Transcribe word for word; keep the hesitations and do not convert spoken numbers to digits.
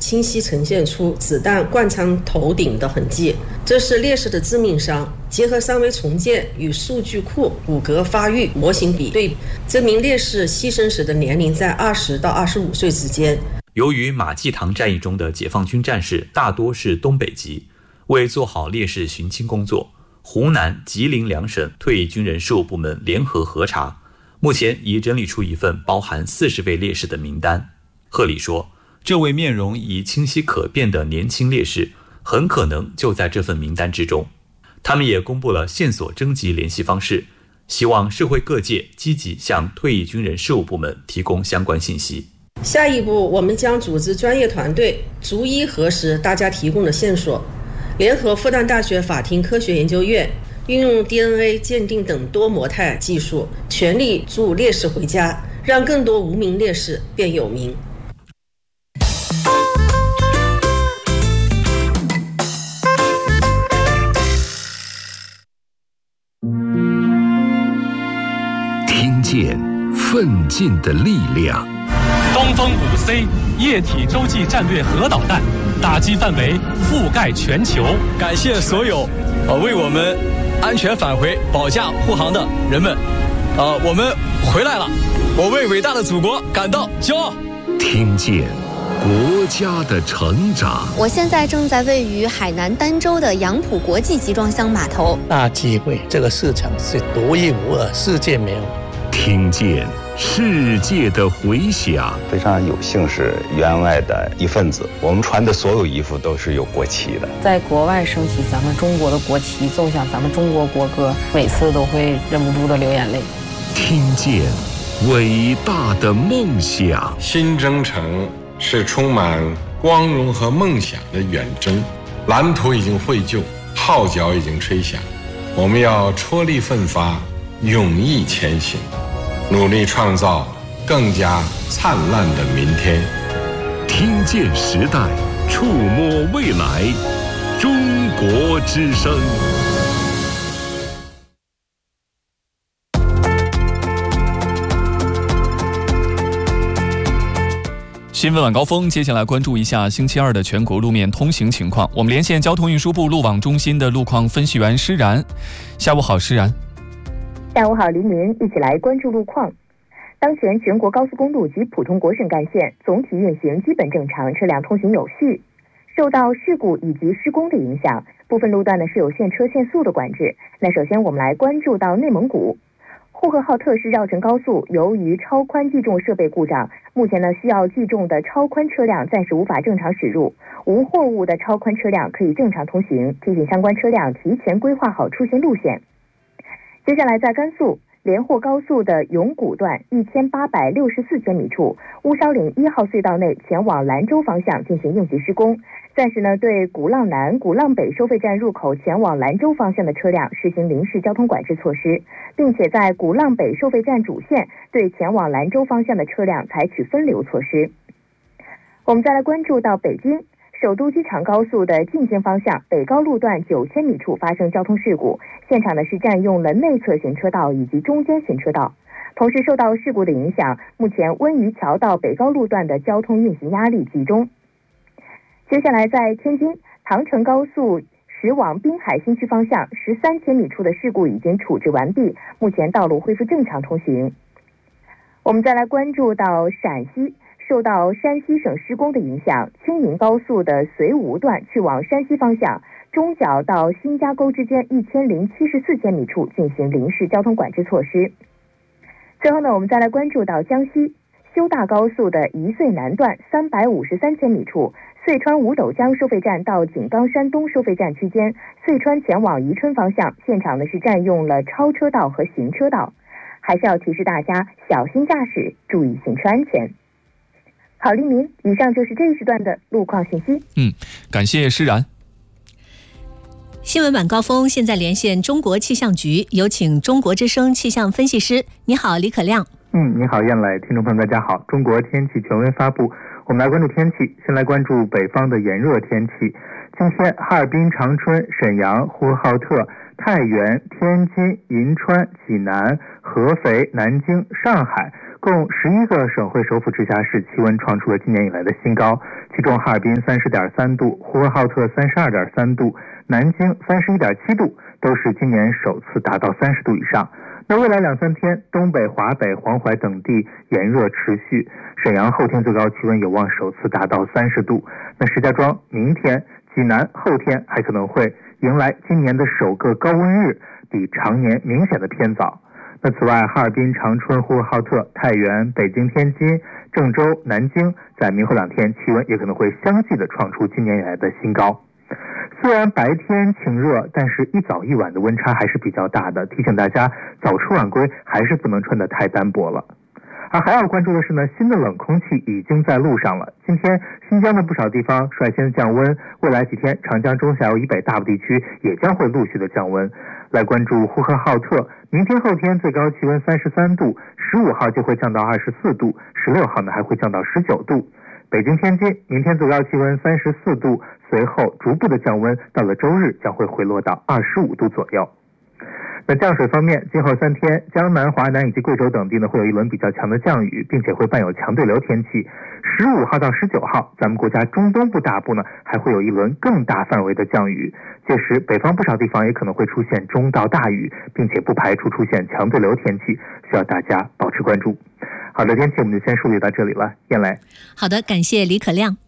清晰呈现出子弹贯穿头顶的痕迹，这是烈士的致命伤。结合三维重建与数据库骨骼发育模型比对，这名烈士牺牲时的年龄在二十到二十五岁之间。 由于马济塘战役中的解放军战士大多是东北籍，为做好烈士寻亲工作，湖南、吉林两省退役军人事务部门联合核查，目前已整理出一份包含四十位烈士的名单。贺礼说，这位面容已清晰可辨的年轻烈士很可能就在这份名单之中。他们也公布了线索征集联系方式，希望社会各界积极向退役军人事务部门提供相关信息。 下一步，我们将组织专业团队逐一核实大家提供的线索，联合复旦大学法庭科学研究院，运用 D N A 鉴定等多模态技术，全力助烈士回家，让更多无名烈士变有名。 听见奋进的力量。 东风 五 C 液体洲际战略核导弹打击范围覆盖全球。 感谢所有呃为我们安全返回保驾护航的人们，呃，我们回来了，我为伟大的祖国感到骄傲。 听见国家的成长。 我现在正在位于海南儋州的杨浦国际集装箱码头。 大机会，这个市场是独一无二，世界没有。 听见世界的回响。 非常有幸是员外的一份子，我们穿的所有衣服都是有国旗的。 在国外升起咱们中国的国旗，奏响咱们中国国歌，每次都会忍不住的流眼泪。 听见伟大的梦想。 新征程是充满光荣和梦想的远征，蓝图已经绘就，号角已经吹响，我们要踔厉奋发，勇毅前行，努力创造更加灿烂的明天。 听见时代，触摸未来，中国之声。 新闻晚高峰，接下来关注一下星期二的全国路面通行情况。我们连线交通运输部路网中心的路况分析员施然。下午好，施然。 下午好，黎明，一起来关注路况。当前全国高速公路及普通国省干线总体运行基本正常，车辆通行有序。受到事故以及施工的影响，部分路段呢是有限车限速的管制。那首先我们来关注到内蒙古呼和浩特市绕城高速，由于超宽计重设备故障，目前呢需要计重的超宽车辆暂时无法正常驶入，无货物的超宽车辆可以正常通行，提醒相关车辆提前规划好出行路线。接下来在甘肃连霍高速的永古段一千八百六十四千米处，乌梢岭一号隧道内前往兰州方向进行应急施工，暂时呢对鼓浪南、鼓浪北收费站入口前往兰州方向的车辆实行临时交通管制措施，并且在鼓浪北收费站主线对前往兰州方向的车辆采取分流措施。我们再来关注到北京首都机场高速的进京方向北高路段九千米处发生交通事故，现场呢是占用了内侧行车道以及中间行车道。同时受到事故的影响，目前温榆桥到北高路段的交通运行压力集中。接下来在天津唐城高速驶往滨海新区方向十三千米处的事故已经处置完毕，目前道路恢复正常通行。我们再来关注到陕西，受到山西省施工的影响，青宁高速的绥吴段去往山西方向中角到新家沟之间一千零七十四千米处进行临时交通管制措施。最后呢，我们再来关注到江西修大高速的宜穗南段三百五十三千米处，遂川五斗江收费站到井冈山东收费站区间，遂川前往宜春方向，现场呢是占用了超车道和行车道，还是要提示大家小心驾驶，注意行车安全。好，黎明，以上就是这一时段的路况信息。 嗯，感谢施然。 新闻晚高峰现在连线中国气象局，有请中国之声气象分析师。你好，李可亮。 嗯，你好，燕磊，听众朋友大家好。中国天气权威发布，我们来关注天气。先来关注北方的炎热天气。今天哈尔滨、长春、沈阳、呼和浩特、太原、天津、银川、济南、合肥、南京、上海共十一个省会首府直辖市气温创出了今年以来的新高，其中哈尔滨三十点三度，呼和浩特三十二点三度，南京三十一点七度，都是今年首次达到三十度以上。那未来两三天，东北、华北、黄淮等地炎热持续，沈阳后天最高气温有望首次达到三十度。那石家庄明天、济南后天还可能会迎来今年的首个高温日，比常年明显的偏早。那此外，哈尔滨、长春、呼和浩特、太原、北京、天津、郑州、南京在明后两天气温也可能会相继的创出今年以来的新高。虽然白天晴热，但是一早一晚的温差还是比较大的，提醒大家早出晚归还是不能穿得太单薄了。而还要关注的是呢，新的冷空气已经在路上了。今天新疆的不少地方率先降温，未来几天长江中下游以北大部地区也将会陆续的降温。来关注呼和浩特，明天后天最高气温三十三度，十五号就会降到二十四度，十六号呢还会降到十九度。北京、天津明天最高气温三十四度，随后逐步的降温，到了周日将会回落到二十五度左右。那降水方面，今后三天，江南、华南以及贵州等地呢会有一轮比较强的降雨，并且会伴有强对流天气。十五号到十九号，咱们国家中东部大部呢还会有一轮更大范围的降雨，届时北方不少地方也可能会出现中到大雨，并且不排除出现强对流天气，需要大家保持关注。好的，天气我们就先梳理到这里了，燕来。 好的，感谢李可亮。